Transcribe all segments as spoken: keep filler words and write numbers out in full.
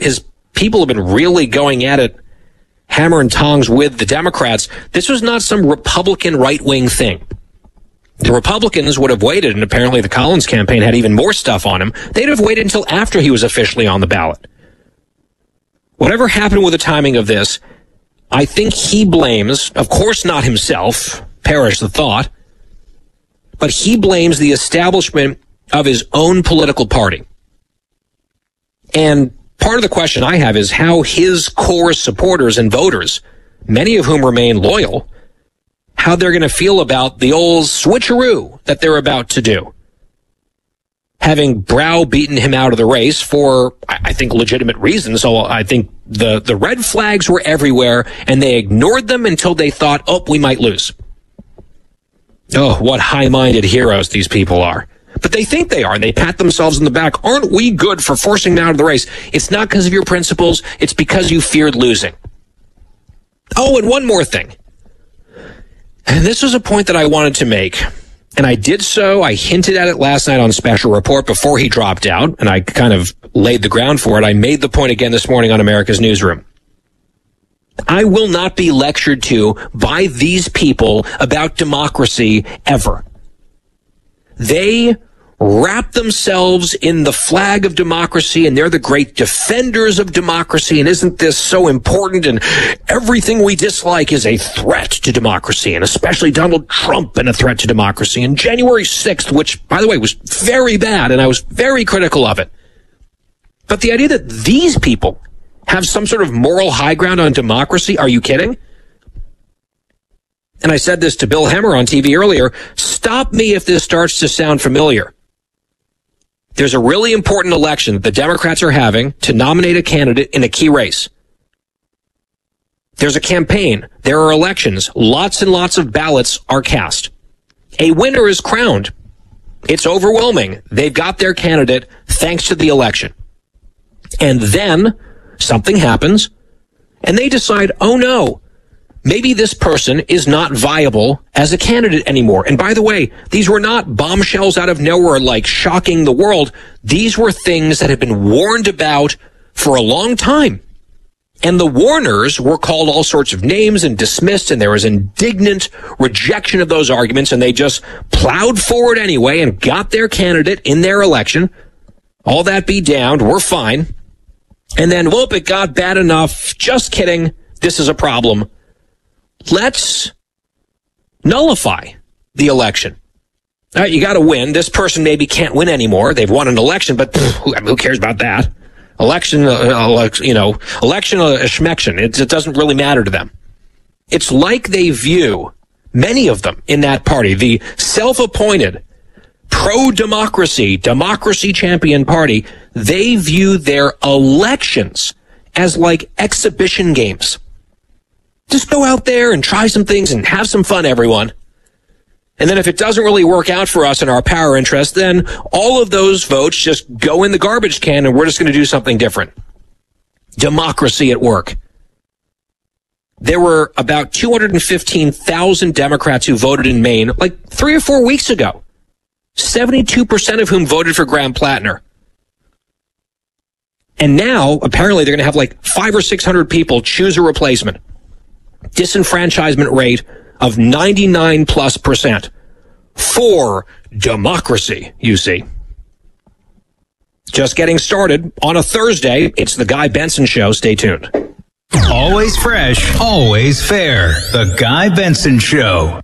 his people have been really going at it hammer and tongs with the Democrats. This was not some Republican right-wing thing. The Republicans would have waited, and apparently the Collins campaign had even more stuff on him. They'd have waited until after he was officially on the ballot. Whatever happened with the timing of this, I think he blames, of course not himself, perish the thought, but he blames the establishment of his own political party. And part of the question I have is how his core supporters and voters, many of whom remain loyal, how they're going to feel about the old switcheroo that they're about to do. Having browbeaten him out of the race for, I think, legitimate reasons. So I think the, the red flags were everywhere, and they ignored them until they thought, oh, we might lose. Oh, what high-minded heroes these people are. But they think they are, and they pat themselves on the back. Aren't we good for forcing him out of the race? It's not because of your principles. It's because you feared losing. Oh, and one more thing. And this was a point that I wanted to make, and I did so. I hinted at it last night on Special Report before he dropped out, and I kind of laid the ground for it. I made the point again this morning on America's Newsroom. I will not be lectured to by these people about democracy ever. They wrap themselves in the flag of democracy, and they're the great defenders of democracy, and isn't this so important, and everything we dislike is a threat to democracy, and especially Donald Trump and a threat to democracy, and January sixth, which, by the way, was very bad, and I was very critical of it. But the idea that these people have some sort of moral high ground on democracy, are you kidding? And I said this to Bill Hemmer on T V earlier, stop me if this starts to sound familiar. There's a really important election that the Democrats are having to nominate a candidate in a key race. There's a campaign. There are elections. Lots and lots of ballots are cast. A winner is crowned. It's overwhelming. They've got their candidate thanks to the election. And then something happens, and they decide, oh no, maybe this person is not viable as a candidate anymore. And by the way, these were not bombshells out of nowhere, like shocking the world. These were things that had been warned about for a long time. And the warners were called all sorts of names and dismissed, and there was indignant rejection of those arguments, and they just plowed forward anyway and got their candidate in their election. All that be damned, we're fine. And then, whoop, it got bad enough. Just kidding. This is a problem. Let's nullify the election. All right, you got to win. This person maybe can't win anymore. They've won an election, but pff, who, I mean, who cares about that? Election, uh, you know, election, uh, schmection. It, it doesn't really matter to them. It's like they view, many of them in that party, the self-appointed pro-democracy, democracy champion party, they view their elections as like exhibition games. Just go out there and try some things and have some fun, everyone. And then if it doesn't really work out for us in our power interest, then all of those votes just go in the garbage can and we're just going to do something different. Democracy at work. There were about two hundred fifteen thousand Democrats who voted in Maine like three or four weeks ago. seventy-two percent of whom voted for Graham Plattner. And now, apparently, they're going to have like five or six hundred people choose a replacement. Disenfranchisement rate of ninety-nine plus percent for democracy, you see. Just getting started on a Thursday. It's the Guy Benson Show. Stay tuned. Always fresh, always fair. The Guy Benson Show.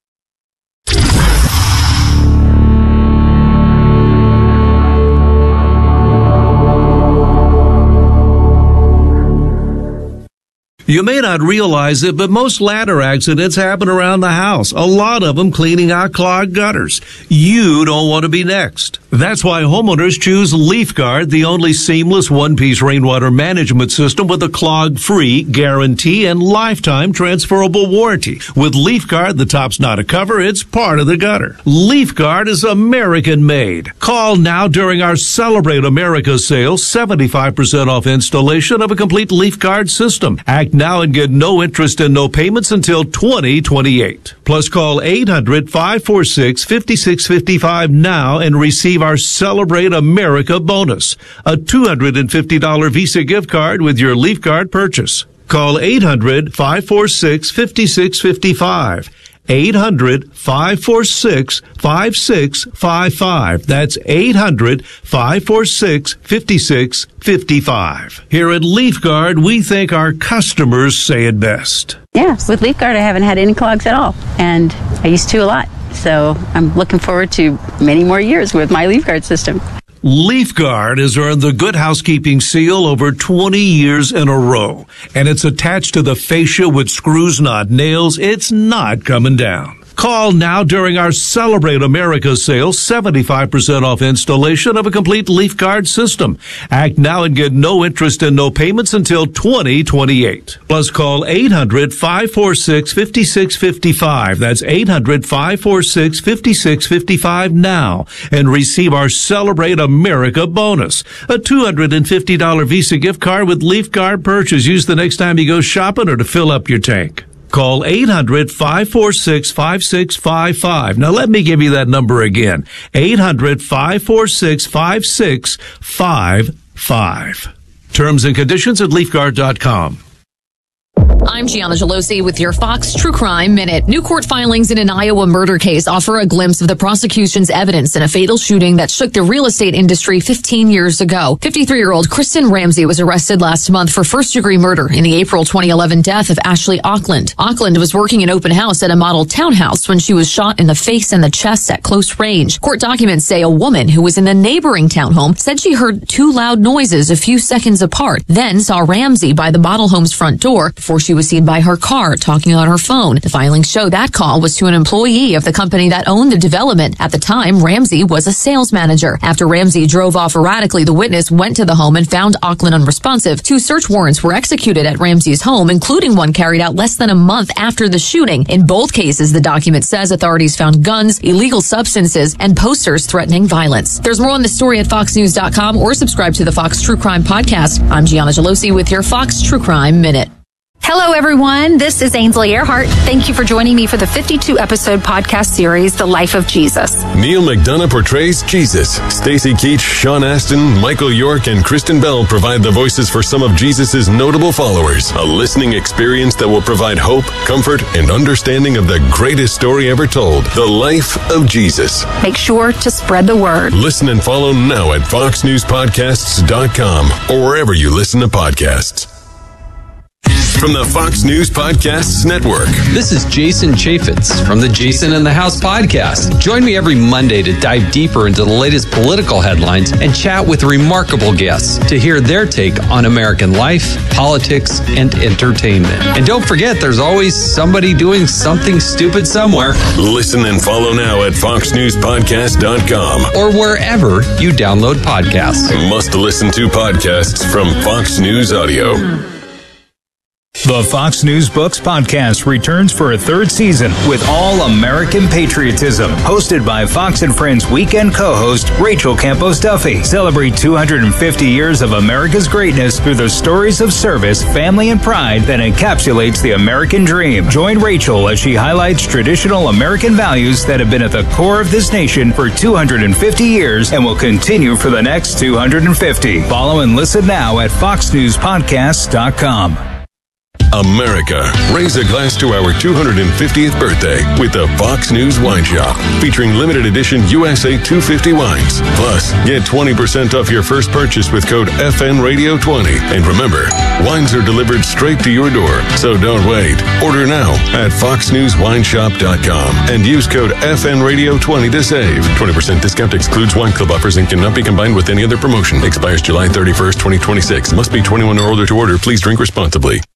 You may not realize it, but most ladder accidents happen around the house. A lot of them cleaning out clogged gutters. You don't want to be next. That's why homeowners choose LeafGuard, the only seamless one-piece rainwater management system with a clog-free guarantee and lifetime transferable warranty. With LeafGuard, the top's not a cover, it's part of the gutter. LeafGuard is American-made. Call now during our Celebrate America sale, seventy-five percent off installation of a complete LeafGuard system. Act now and get no interest and no payments until twenty twenty-eight. Plus, call eight hundred, five four six, five six five five now and receive our Celebrate America bonus, a two hundred fifty dollars Visa gift card with your Leaf Card purchase. Call eight hundred, five four six, five six five five. eight hundred, five four six, five six five five. That's eight hundred, five four six, five six five five. Here at Leaf Guard, we think our customers say it best. Yeah, with Leaf Guard, I haven't had any clogs at all, and I used to a lot. So I'm looking forward to many more years with my Leaf Guard system. Leaf Guard has earned the Good Housekeeping seal over twenty years in a row, and it's attached to the fascia with screws, not nails. It's not coming down. Call now during our Celebrate America sale, seventy-five percent off installation of a complete Leaf Guard system. Act now and get no interest and no payments until twenty twenty-eight. Plus, call eight hundred, five four six, five six five five. That's eight hundred, five four six, five six five five now and receive our Celebrate America bonus, a two hundred fifty dollars Visa gift card with Leaf Guard purchase. Use the next time you go shopping or to fill up your tank. Call eight hundred, five four six, five six five five. Now let me give you that number again. eight hundred, five four six, five six five five. Terms and conditions at leaf guard dot com. I'm Gianna Gelosi with your Fox True Crime Minute. New court filings in an Iowa murder case offer a glimpse of the prosecution's evidence in a fatal shooting that shook the real estate industry fifteen years ago. fifty-three-year-old Kristen Ramsey was arrested last month for first-degree murder in the April twenty eleven death of Ashley Auckland. Auckland was working an open house at a model townhouse when she was shot in the face and the chest at close range. Court documents say a woman who was in the neighboring townhome said she heard two loud noises a few seconds apart, then saw Ramsey by the model home's front door before she was seen by her car talking on her phone. The filings show that call was to an employee of the company that owned the development. At the time, Ramsey was a sales manager. After Ramsey drove off erratically, the witness went to the home and found Auckland unresponsive. Two search warrants were executed at Ramsey's home, including one carried out less than a month after the shooting. In both cases, the document says authorities found guns, illegal substances, and posters threatening violence. There's more on this story at fox news dot com or subscribe to the Fox True Crime Podcast. I'm Gianna Gelosi with your Fox True Crime Minute. Hello, everyone. This is Ainsley Earhart. Thank you for joining me for the fifty-two episode podcast series, The Life of Jesus. Neil McDonough portrays Jesus. Stacey Keach, Sean Astin, Michael York, and Kristen Bell provide the voices for some of Jesus' notable followers. A listening experience that will provide hope, comfort, and understanding of the greatest story ever told, The Life of Jesus. Make sure to spread the word. Listen and follow now at fox news podcasts dot com or wherever you listen to podcasts. From the Fox News Podcasts Network. This is Jason Chaffetz from the Jason in the House podcast. Join me every Monday to dive deeper into the latest political headlines and chat with remarkable guests to hear their take on American life, politics, and entertainment. And don't forget, there's always somebody doing something stupid somewhere. Listen and follow now at fox news podcast dot com or wherever you download podcasts. Must listen to podcasts from Fox News Audio. The Fox News Books podcast returns for a third season with All American Patriotism, hosted by Fox and Friends weekend co-host Rachel Campos Duffy. Celebrate two hundred fifty years of America's greatness through the stories of service, family, and pride that encapsulates the American dream. Join Rachel as she highlights traditional American values that have been at the core of this nation for two hundred fifty years and will continue for the next two hundred fifty. Follow and listen now at fox news podcasts dot com. America, raise a glass to our two hundred fiftieth birthday with the Fox News Wine Shop, featuring limited edition U S A two fifty wines. Plus, get twenty percent off your first purchase with code F N Radio twenty. And remember, wines are delivered straight to your door, so don't wait. Order now at fox news wine shop dot com and use code F N Radio twenty to save. twenty percent discount excludes wine club offers and cannot be combined with any other promotion. Expires July thirty-first, twenty twenty-six. Must be twenty-one or older to order. Please drink responsibly.